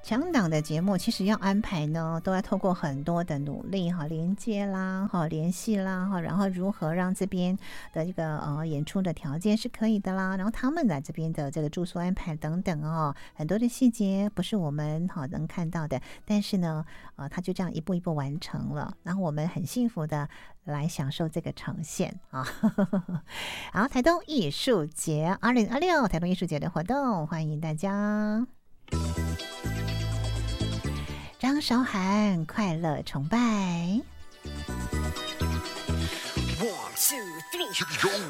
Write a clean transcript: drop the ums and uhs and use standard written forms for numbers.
强档的节目其实要安排呢，都要透过很多的努力哈，连接啦哈，联系啦哈，然后如何让这边的这个演出的条件是可以的啦，然后他们来这边的这个住宿安排等等哦，很多的细节不是我们能看到的，但是呢他就这样一步一步完成了，然后我们很幸福的来享受这个呈现啊。好，台东艺术节2026台东艺术节的活动，欢迎大家。张韶涵快乐崇拜。 1, 2, 3